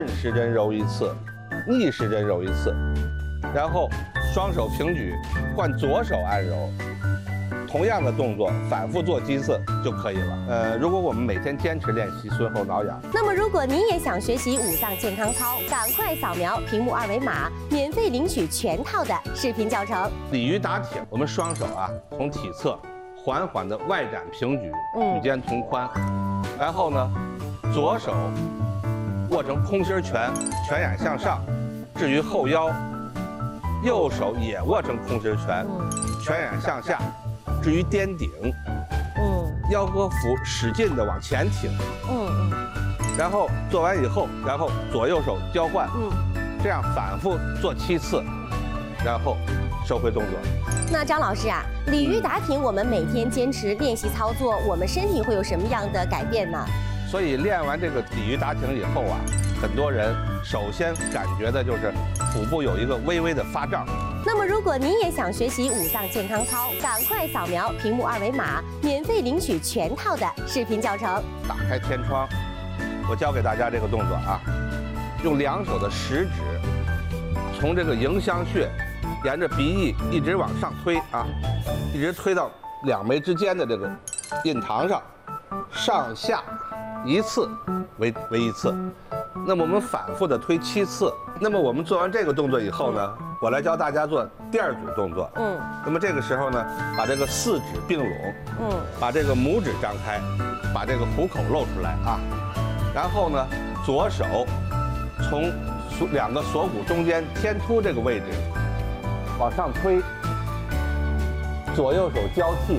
顺时针揉一次，逆时针揉一次，然后双手平举，换左手按揉。同样的动作反复做几次就可以了。如果我们每天坚持练习孙猴挠痒， 那么如果您也想学习五脏健康操，赶快扫描屏幕二维码，免费领取全套的视频教程。 鲤鱼打挺，我们双手啊从体侧缓缓的外展平举，与肩同宽，然后呢，左手握成空心拳，拳眼向上，置于后腰，右手也握成空心拳，拳眼向下。至于颠顶，腰和腹使劲的往前挺，然后做完以后，然后左右手交换，这样反复做7次，然后收回动作。 那张老师啊，鲤鱼打挺我们每天坚持练习操作，我们身体会有什么样的改变呢？ 所以练完这个鲤鱼打挺以后啊，很多人首先感觉的就是腹部有一个微微的发胀。 那么如果您也想学习五脏健康操，赶快扫描屏幕二维码，免费领取全套的视频教程。 打开天窗，我教给大家这个动作啊，用2手的食指从这个迎香穴沿着鼻翼一直往上推啊，一直推到2眉之间的这个印堂上，上下1次为1次。那么我们反复的推7次。那么我们做完这个动作以后呢，我来教大家做第2组动作。那么这个时候呢，把这个4指并拢，把这个拇指张开，把这个虎口露出来啊。然后呢，左手从2个锁骨中间天突这个位置往上推，左右手交替。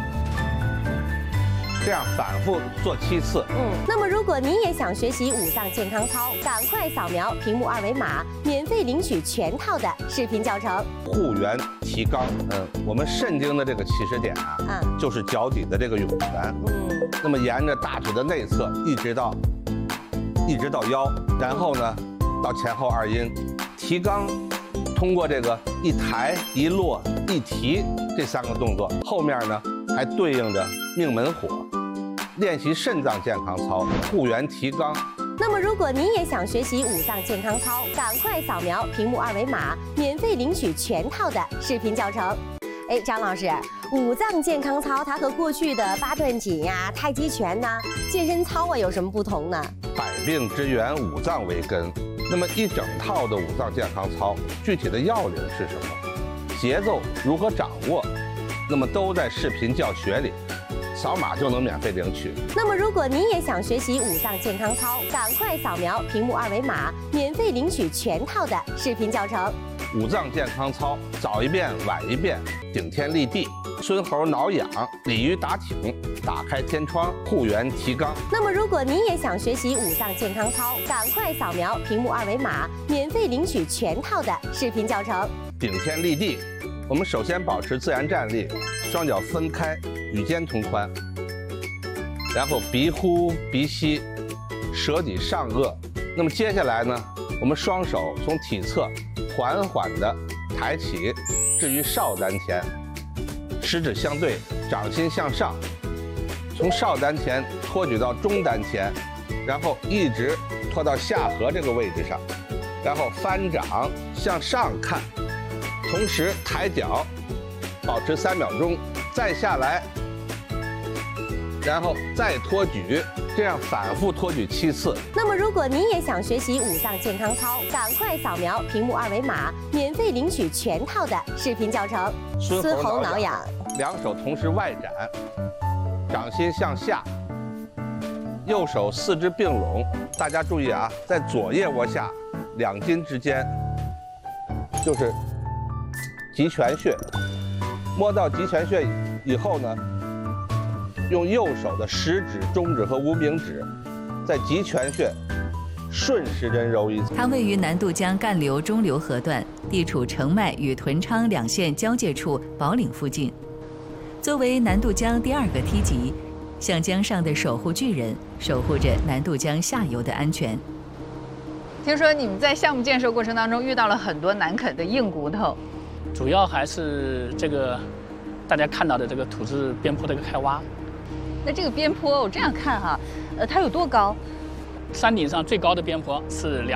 这样反复做7次。 那么如果您也想学习五脏健康操，赶快扫描屏幕二维码，免费领取全套的视频教程。 护元提肛，我们肾经的这个起始点啊，就是脚底的这个涌泉。那么沿着大腿的内侧一直到腰，然后呢到前后2阴，提肛。通过这个一抬一落一提这3个动作，后面呢还对应着命门火。练习肾脏健康操，护元提肛。 那么如果您也想学习五脏健康操，赶快扫描屏幕二维码，免费领取全套的视频教程。哎，张老师，五脏健康操它和过去的8段锦呀、太极拳呐、健身操啊有什么不同呢？ 百病之源，五脏为根。那么一整套的五脏健康操，具体的要领是什么？节奏如何掌握？那么都在视频教学里，扫码就能免费领取。 那么如果您也想学习五脏健康操，赶快扫描屏幕二维码，免费领取全套的视频教程。 五脏健康操，早一遍晚一遍，顶天立地，孙猴挠痒，鲤鱼打挺，打开天窗，护元提肛。 那么如果您也想学习五脏健康操，赶快扫描屏幕二维码，免费领取全套的视频教程。 顶天立地，我们首先保持自然站立，双脚分开，与肩同宽，然后鼻呼鼻吸，舌抵上颚。那么接下来呢，我们双手从体侧缓缓地抬起，置于少丹田，食指相对，掌心向上，从少丹田托举到中丹田，然后一直托到下颌这个位置上，然后翻掌向上看，同时抬脚，保持3秒钟，再下来，然后再托举，这样反复托举7次。 那么如果您也想学习五脏健康操，赶快扫描屏幕二维码，免费领取全套的视频教程。 孙猴挠痒，2手同时外展，掌心向下，右手4肢并拢。大家注意啊，在左腋窝下2筋之间就是极泉穴，摸到极泉穴以后呢，用右手的食指、中指和无名指在极泉穴顺时针揉一次。 它位于南渡江干流中流河段，地处澄迈与屯昌2县交界处宝岭附近。作为南渡江第2个梯级，像江上的守护巨人，守护着南渡江下游的安全。 听说你们在项目建设过程当中遇到了很多难啃的硬骨头， 主要还是这个大家看到的这个土质边坡的一个开挖。 那这个边坡我这样看哈，它有多高？ 山顶上最高的边坡是